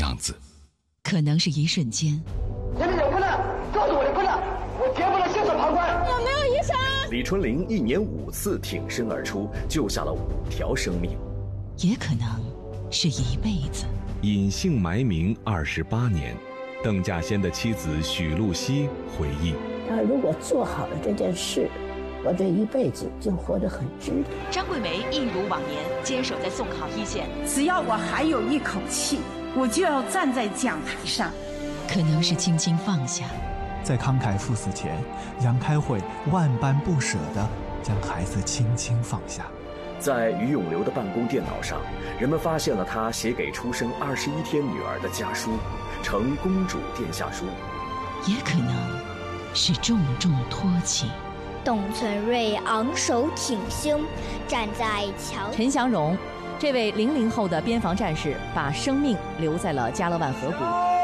样子。 可能是一瞬间。 你们有困难告诉我的困难，我绝不能袖手旁观。 有没有医生？ 李春玲1年5次挺身而出，救下了5条生命。 也可能是一辈子。 隐姓埋名28年，邓稼先的妻子许露西回忆： 他如果做好了这件事，我这一辈子就活得很值得。 张桂梅一如往年坚守在送考一线， 只要我还有一口气，我就要站在讲台上。 可能是轻轻放下。 在慷慨赴死前，杨开慧万般不舍地将孩子轻轻放下。 在于永流的办公电脑上，人们发现了他写给出生21天女儿的家书，呈公主殿下书。 也可能是重重托起。 董存瑞昂首挺胸，站在桥。 陈祥荣，这位00后的边防战士，把生命留在了加勒万河谷。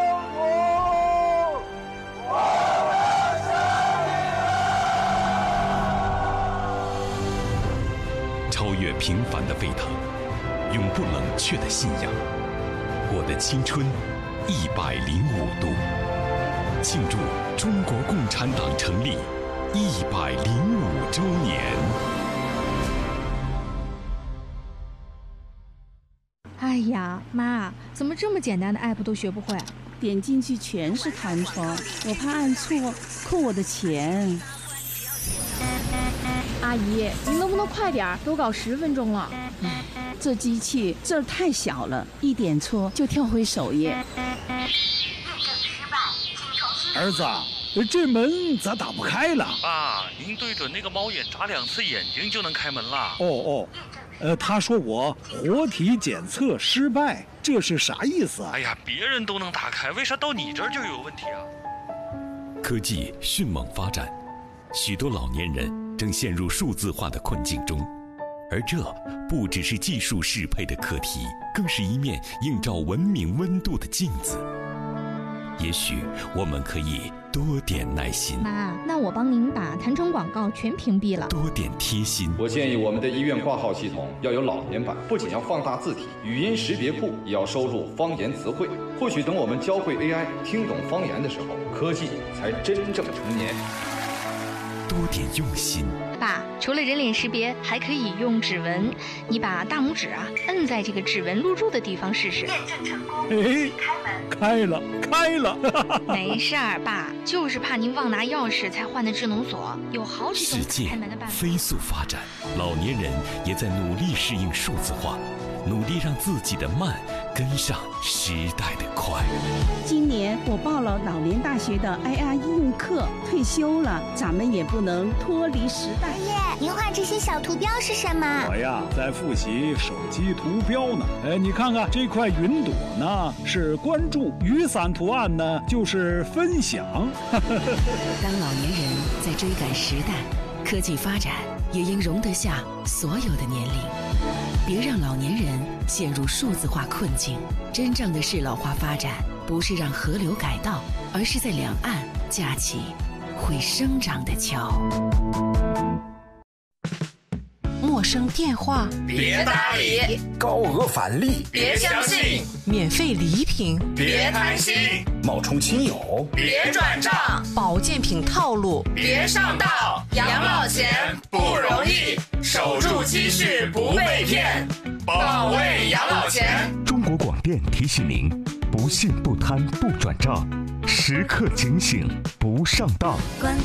超越平凡的沸腾，永不冷却的信仰。我的青春105度，庆祝中国共产党成立105周年。 哎呀，妈，怎么这么简单的 app 都学不会？ 点进去全是弹窗，我怕按错扣我的钱。 阿姨，您能不能快点？都搞10分钟了。 这机器字儿太小了，一点错就跳回首页。 儿子，这门咋打不开了？ 爸，您对准那个猫眼眨2次眼睛就能开门了。 他说我活体检测失败，这是啥意思啊？ 哎呀，别人都能打开，为啥到你这儿就有问题啊？ 科技迅猛发展，许多老年人正陷入数字化的困境中，而这不只是技术适配的课题，更是一面映照文明温度的镜子。也许我们可以多点耐心。 妈，那我帮您把弹窗广告全屏蔽了。 多点贴心。 我建议我们的医院挂号系统要有老年版，不仅要放大字体，语音识别库也要收录方言词汇。或许等我们教会 AI 听懂方言的时候，科技才真正成年。 多点用心。 爸，除了人脸识别，还可以用指纹。你把大拇指摁在这个指纹录入的地方试试。验证成功。 开了。 没事儿，爸，就是怕您忘拿钥匙才换的智能锁，有好几种开门的办法。 世界飞速发展，老年人也在努力适应数字化，努力让自己的慢跟上时代的快。 今年我报了老年大学的 IR 应用课，退休了，咱们也不能脱离时代。 爷爷，您画这些小图标是什么？ 我呀，在复习手机图标呢。你看看这块云朵呢，是关注；雨伞图案呢，就是分享。 当老年人在追赶时代，科技发展也应容得下所有的年龄。别让老年人陷入数字化困境。真正的适老化发展，不是让河流改道，而是在两岸架起会生长的桥。陌生电话别搭理，高额返利别相信， 免费礼品别贪心， 冒充亲友别转账， 保健品套路别上当。养老钱不容易，守住积蓄不被骗，保卫养老钱。 中国广电提醒您：不信不贪不转账，时刻警醒不上当。